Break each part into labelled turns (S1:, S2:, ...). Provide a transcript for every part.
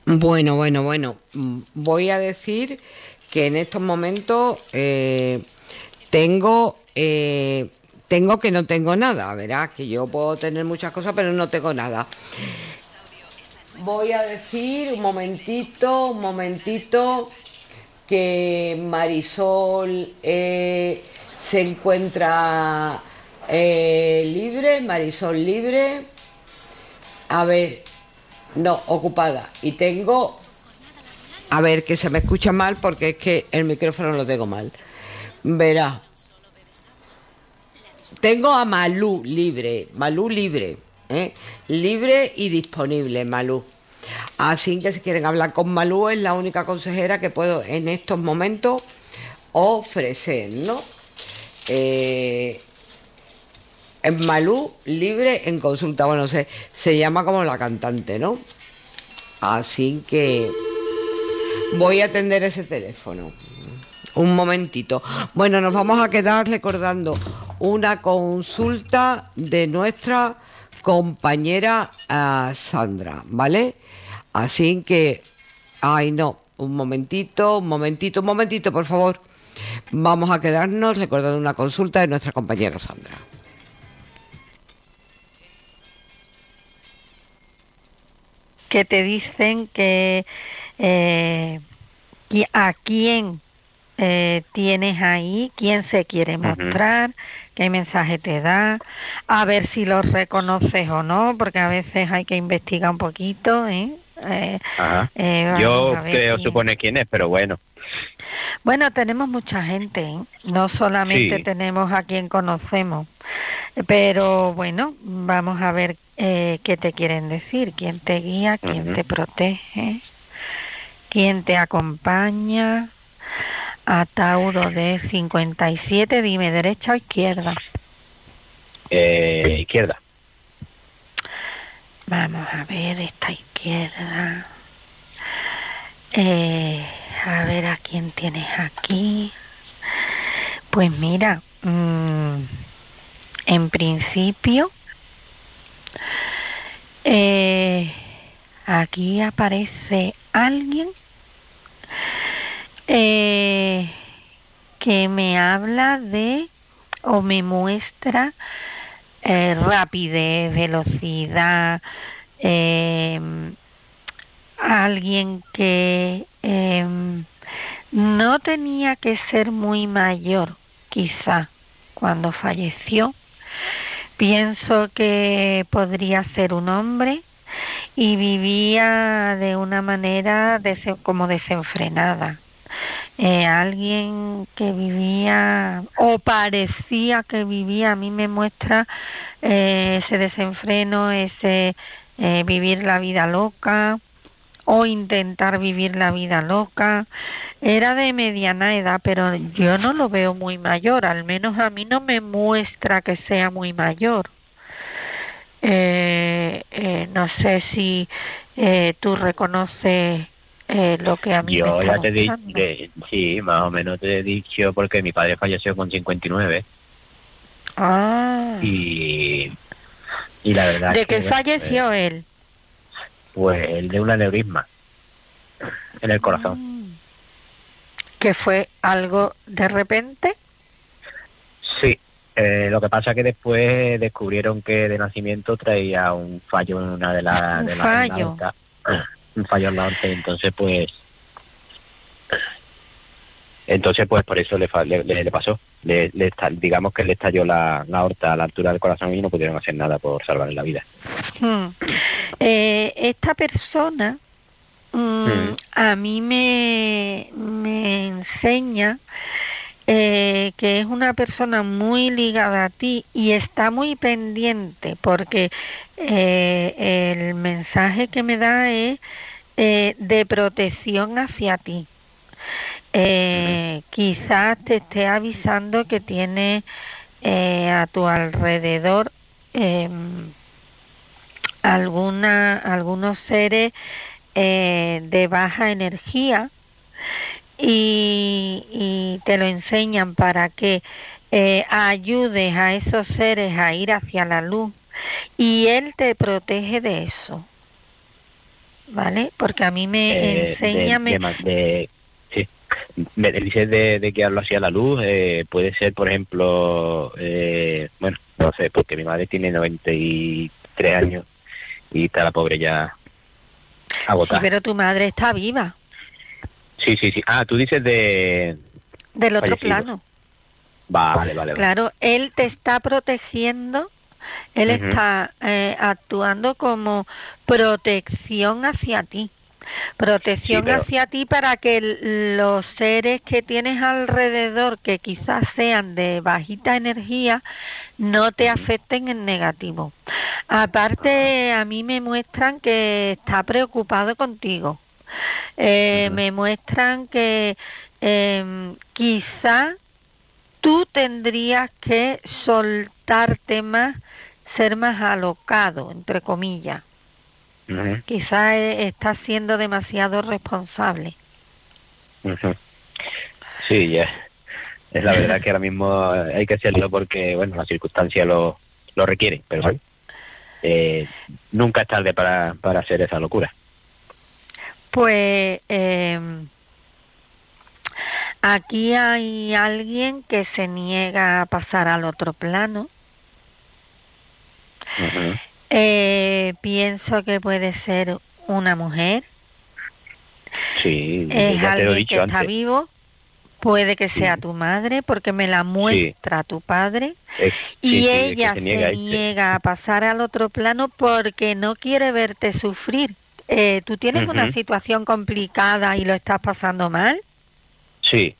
S1: Bueno. Voy a decir que en estos momentos tengo, tengo que no tengo nada. Verás que yo puedo tener muchas cosas, pero no tengo nada. Voy a decir un momentito, que Marisol se encuentra libre, Marisol libre. A ver, no, ocupada. Y tengo, a ver, que se me escucha mal porque es que el micrófono lo tengo mal. Verá, tengo a Malú libre, ¿eh? Libre y disponible, Malú. Así que si quieren hablar con Malú, es la única consejera que puedo en estos momentos ofrecer, ¿no? Eh, en Malú libre en consulta. Bueno, se llama como la cantante, ¿no? Así que voy a atender ese teléfono. Un momentito. Bueno, nos vamos a quedar recordando una consulta de nuestra compañera Sandra, ¿vale? Así que, ay no, un momentito, por favor. Vamos a quedarnos recordando una consulta de nuestra compañera Sandra.
S2: Que te dicen que a quién tienes ahí, quién se quiere mostrar, qué mensaje te da, a ver si lo reconoces o no, porque a veces hay que investigar un poquito, ¿eh?
S3: Yo creo suponer quién es, pero bueno.
S2: Bueno, tenemos mucha gente, ¿eh? No solamente
S3: Sí.
S2: tenemos a quien conocemos, pero bueno, vamos a ver qué te quieren decir, quién te guía, quién te protege, quién te acompaña. A Tauro de 57, dime, ¿derecha o izquierda?
S3: Izquierda.
S2: Vamos a ver esta izquierda. A ver a quién tienes aquí. Pues mira, en principio, aquí aparece alguien que me habla de o me muestra rapidez, velocidad, alguien que no tenía que ser muy mayor, quizá, cuando falleció. Pienso que podría ser un hombre y vivía de una manera como desenfrenada. Alguien que vivía o parecía que vivía, a mí me muestra ese desenfreno, ese vivir la vida loca o intentar vivir la vida loca. Era de mediana edad, pero yo no lo veo muy mayor, al menos a mí no me muestra que sea muy mayor. No sé si tú reconoces lo que a mí
S3: Yo
S2: me
S3: ya
S2: está
S3: te
S2: mostrando.
S3: dije, sí, más o menos te he dicho porque mi padre falleció con 59
S2: Ah.
S3: y la verdad
S2: ¿De
S3: es que
S2: qué falleció él?
S3: pues el de un aneurisma en el corazón.
S2: ¿Que fue algo de repente?
S3: Sí, lo que pasa es que después descubrieron que de nacimiento traía un fallo en una de las
S2: Un
S3: en la
S2: fallo.
S3: aorta, un fallo en la aorta, entonces pues por eso le pasó, digamos que le estalló la aorta a la altura del corazón y no pudieron hacer nada por salvarle la vida.
S2: Esta persona a mí me enseña que es una persona muy ligada a ti y está muy pendiente, porque el mensaje que me da es de protección hacia ti. Quizás te esté avisando que tiene a tu alrededor algunos seres de baja energía y te lo enseñan para que ayudes a esos seres a ir hacia la luz y él te protege de eso. ¿vale? Porque a mí me enseña...
S3: Sí. Me dices de que hablo así a la luz, puede ser, por ejemplo, bueno, no sé, porque mi madre tiene 93 años y está la pobre ya agotada.
S2: Sí, pero tu madre está viva.
S3: Sí. Ah, tú dices del
S2: otro plano.
S3: Vale.
S2: Claro, él te está protegiendo, él está actuando como protección hacia ti. Hacia ti para que los seres que tienes alrededor, que quizás sean de bajita energía, no te afecten en negativo. Aparte, a mí me muestran que está preocupado contigo. Me muestran que quizá tú tendrías que soltarte más, ser más alocado, entre comillas. Quizá estás siendo demasiado responsable.
S3: Sí, ya. Es la verdad que ahora mismo hay que hacerlo porque, bueno, las circunstancias lo requieren, pero bueno, nunca es tarde para hacer esa locura.
S2: Pues aquí hay alguien que se niega a pasar al otro plano. Pienso que puede ser una mujer.
S3: Sí,
S2: es
S3: ya te lo he
S2: alguien
S3: dicho
S2: que
S3: antes.
S2: Está vivo. Puede que sea tu madre, porque me la muestra tu padre. Y ella se niega a pasar al otro plano porque no quiere verte sufrir. ¿Tú tienes una situación complicada y lo estás pasando mal?
S3: Sí.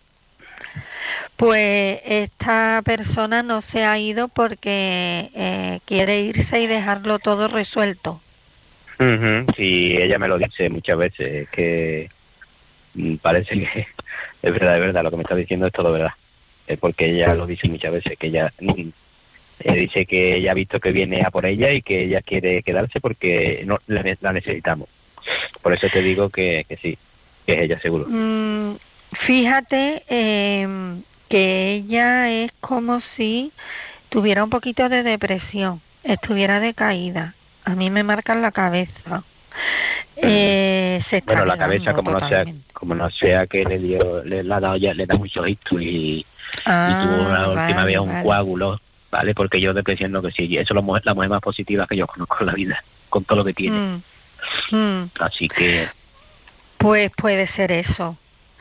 S2: Pues esta persona no se ha ido porque quiere irse y dejarlo todo resuelto.
S3: Sí, ella me lo dice muchas veces, que parece que es verdad, lo que me está diciendo es todo verdad. Porque ella lo dice muchas veces, que ella dice que ella ha visto que viene a por ella y que ella quiere quedarse porque no la necesitamos. Por eso te digo que sí, que es ella seguro.
S2: Fíjate que ella es como si tuviera un poquito de depresión, estuviera decaída. A mí me marcan la cabeza. Se está
S3: la cabeza como no sea que le da mucho hito y tuvo la última vez un coágulo, ¿vale? Porque yo depresión no que sí, eso es la mujer más positiva que yo conozco en la vida, con todo lo que tiene. Así que...
S2: Pues puede ser eso.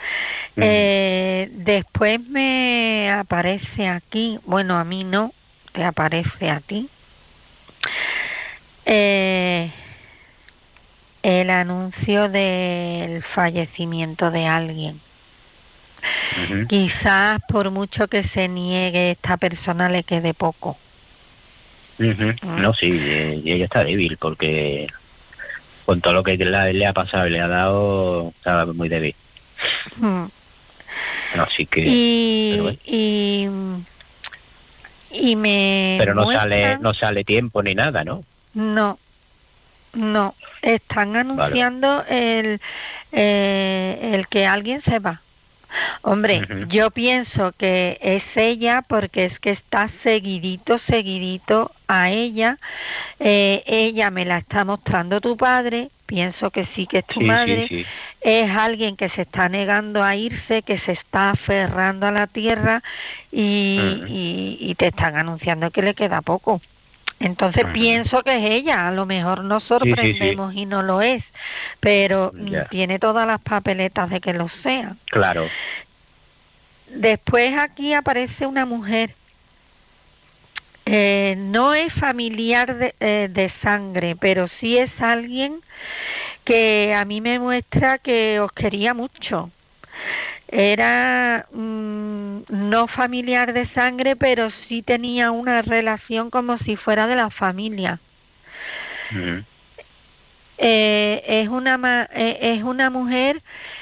S2: Después me aparece aquí, bueno, a mí no, te aparece a ti, el anuncio del fallecimiento de alguien. Quizás por mucho que se niegue, esta persona le quede poco.
S3: No, sí, y ella está débil porque con todo lo que le ha pasado y le ha dado, está muy débil. Así que...
S2: Y me
S3: pero no sale tiempo ni nada, ¿no?
S2: No, están anunciando el que alguien se va. Hombre, yo pienso que es ella porque es que está seguidito a ella. Ella me la está mostrando tu padre, pienso que sí que es tu madre. Sí. Es alguien que se está negando a irse, que se está aferrando a la tierra y te están anunciando que le queda poco. Entonces pienso que es ella, a lo mejor nos sorprendemos y no lo es, pero tiene todas las papeletas de que lo sea.
S3: Claro.
S2: Después aquí aparece una mujer, no es familiar de sangre, pero sí es alguien que a mí me muestra que os quería mucho. Era no familiar de sangre, pero sí tenía una relación como si fuera de la familia. Es una mujer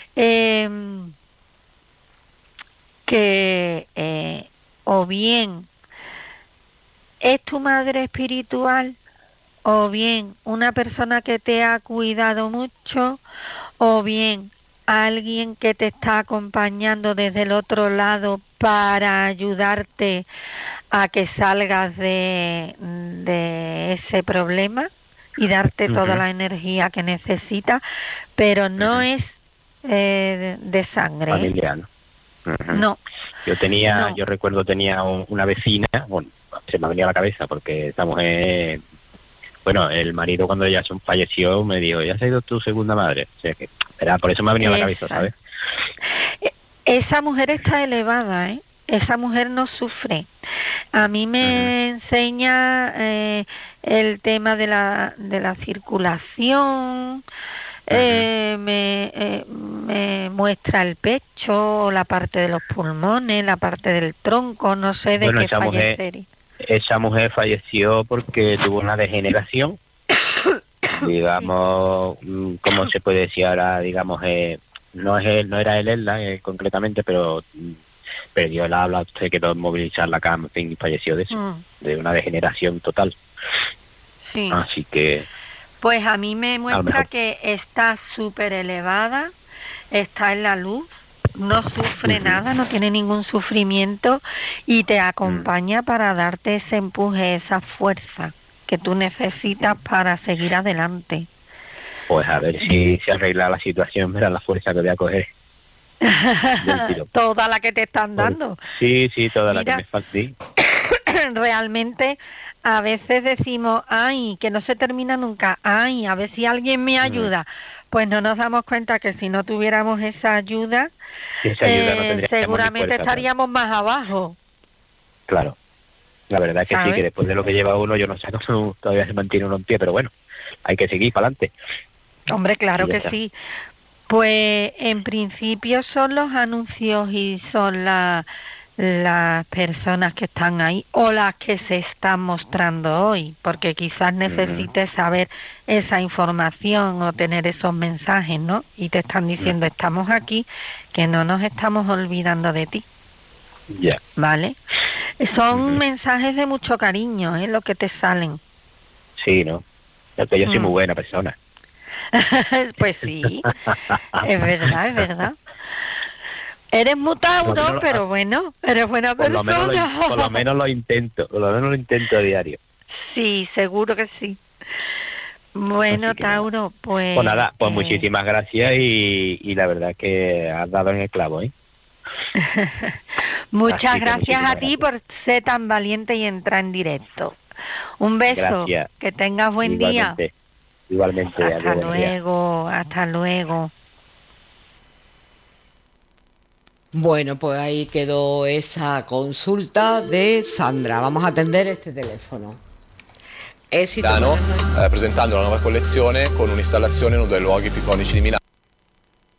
S2: que o bien es tu madre espiritual, o bien una persona que te ha cuidado mucho, o bien alguien que te está acompañando desde el otro lado para ayudarte a que salgas de ese problema y darte toda
S3: Ujú.
S2: la energía que necesitas, pero no
S3: Ujú.
S2: es de sangre, ¿eh?
S3: Familiar, ¿no? Ujú.
S2: No, no.
S3: Yo recuerdo tenía una vecina, bueno, se me ha venido a la cabeza porque esta mujer, bueno, el marido cuando ella falleció me dijo, ya has sido tu segunda madre. O sea que, era, por eso me ha venido a la cabeza,
S2: Esa.
S3: ¿sabes?
S2: Esa mujer está elevada, ¿eh? Esa mujer no sufre. A mí
S3: Ujú.
S2: me enseña el tema de la circulación,
S3: Ujú.
S2: me muestra el pecho, la parte de los pulmones, la parte del tronco, no sé de
S3: Bueno,
S2: qué fallecer.
S3: esa mujer falleció porque tuvo una degeneración,
S2: Sí.
S3: digamos, ¿cómo se puede decir ahora? Digamos, no era el ELA concretamente, pero perdió el habla, se quedó inmovilizar la cama, en fin, y falleció de eso,
S2: Mm,
S3: de una degeneración total.
S2: sí.
S3: Así que,
S2: Pues a mí me
S3: a lo
S2: muestra
S3: mejor.
S2: que está súper elevada, está en la luz, no sufre
S3: Ujú.
S2: nada, no tiene ningún sufrimiento y te
S3: Mm.
S2: acompaña para darte ese empuje, esa fuerza que tú necesitas para seguir adelante.
S3: Pues a ver si se arregla la situación, verás la fuerza que voy a coger del tiro.
S2: Toda la que te están dando.
S3: Sí, sí, toda la que
S2: Mira,
S3: me falta. Sí.
S2: realmente a veces decimos, ay, que no se termina nunca, ay, a ver si alguien me
S3: Mm.
S2: ayuda. Pues no nos damos cuenta que si no tuviéramos esa ayuda,
S3: Si esa ayuda no tendríamos ni
S2: seguramente
S3: fuerza, claro.
S2: estaríamos más abajo,
S3: Claro, la verdad es que sí, que
S2: ¿sabes?
S3: después de lo que lleva uno, yo no sé cómo todavía se mantiene uno en pie, pero bueno, hay que seguir para adelante.
S2: Hombre,
S3: Y
S2: claro
S3: ya
S2: que
S3: está.
S2: sí. Pues en principio son los anuncios y son las personas que están ahí o las que se están mostrando hoy, porque quizás
S3: Ujú.
S2: necesites saber esa información o tener esos mensajes, ¿no? Y te están diciendo, estamos aquí, que no nos estamos olvidando de ti,
S3: Ya.
S2: ¿vale? Son
S3: Ujú.
S2: mensajes de mucho cariño, ¿eh? Lo que te salen.
S3: Sí, ¿no? Es que yo soy muy
S2: Mm.
S3: buena persona.
S2: Pues sí, es verdad, es verdad. Eres muy
S3: Por lo
S2: Tauro,
S3: menos,
S2: pero bueno, eres buena persona.
S3: por lo menos lo intento, por lo menos lo intento a diario.
S2: Sí, seguro que sí. Bueno,
S3: Así que nada.
S2: Tauro,
S3: Pues
S2: pues
S3: nada, pues muchísimas gracias y la verdad que has dado en el clavo, ¿eh?
S2: muchas
S3: Así que
S2: gracias a
S3: muchísimas
S2: ti
S3: gracias.
S2: por ser tan valiente y entrar en directo. Un beso,
S3: Gracias.
S2: que tengas buen día.
S3: Igualmente. Igualmente.
S2: Hasta
S3: Adiós, buenos días.
S2: luego, hasta luego.
S1: Bueno, pues ahí quedó esa consulta de Sandra. Vamos a atender este teléfono. Éxito.
S4: Presentando la nuova collezione con un'installazione in uno dei luoghi più iconici di Milano.